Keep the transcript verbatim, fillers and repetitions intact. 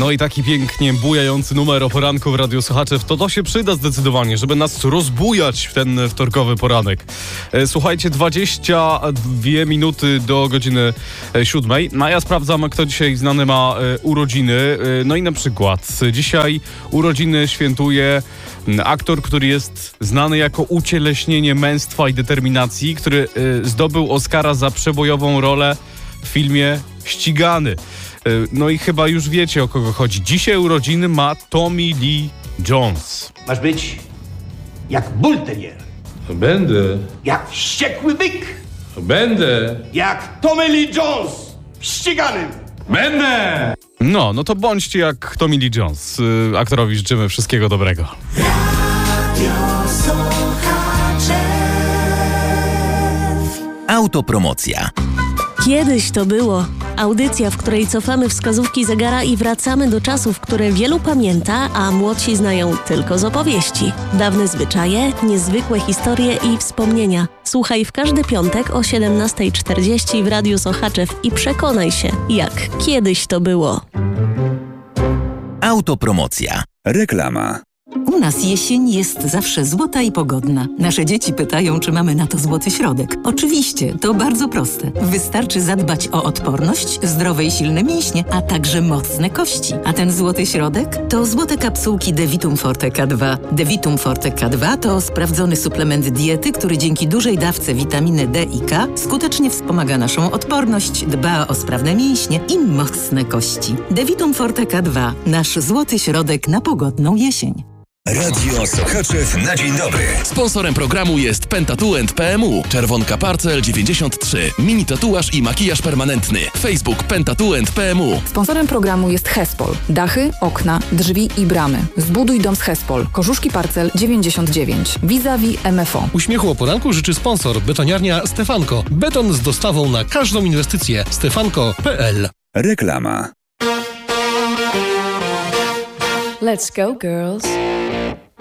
No i taki pięknie bujający numer o poranku w Radiu Sochaczew, to to się przyda zdecydowanie, żeby nas rozbujać w ten wtorkowy poranek. Słuchajcie, dwadzieścia dwie minuty do godziny siódmej. No a ja sprawdzam, kto dzisiaj znany ma urodziny. No i na przykład dzisiaj urodziny świętuje aktor, który jest znany jako ucieleśnienie męstwa i determinacji, który zdobył Oscara za przebojową rolę w filmie Ścigany. No i chyba już wiecie, o kogo chodzi. Dzisiaj urodziny ma Tommy Lee Jones. Masz być jak bulterier. Będę. Jak wściekły byk. Będę. Jak Tommy Lee Jones w Ściganym. Będę. No, no to bądźcie jak Tommy Lee Jones. Yy, aktorowi życzymy wszystkiego dobrego. Radio Sochaczew. Autopromocja. Kiedyś to było. Audycja, w której cofamy wskazówki zegara i wracamy do czasów, które wielu pamięta, a młodsi znają tylko z opowieści. Dawne zwyczaje, niezwykłe historie i wspomnienia. Słuchaj w każdy piątek o siedemnasta czterdzieści w Radiu Sochaczew i przekonaj się, jak kiedyś to było. Autopromocja. Reklama. U nas jesień jest zawsze złota i pogodna. Nasze dzieci pytają, czy mamy na to złoty środek. Oczywiście, to bardzo proste. Wystarczy zadbać o odporność, zdrowe i silne mięśnie, a także mocne kości. A ten złoty środek to złote kapsułki Devitum Forte K dwa. Devitum Forte K dwa to sprawdzony suplement diety, który dzięki dużej dawce witaminy D i K skutecznie wspomaga naszą odporność, dba o sprawne mięśnie i mocne kości. Devitum Forte K dwa. Nasz złoty środek na pogodną jesień. Radio Sochaczew na dzień dobry. Sponsorem programu jest Pentatuent P M U. Czerwonka Parcel dziewięćdziesiąt trzy. Mini tatuaż i makijaż permanentny. Facebook Pentatuent P M U. Sponsorem programu jest Hespol. Dachy, okna, drzwi i bramy. Zbuduj dom z Hespol. Korzuszki Parcel dziewięćdziesiąt dziewięć. Vis-a-vis M F O. Uśmiechu o poranku życzy sponsor. Betoniarnia Stefanko. Beton z dostawą na każdą inwestycję. stefanko kropka p l. Reklama. Let's go, girls.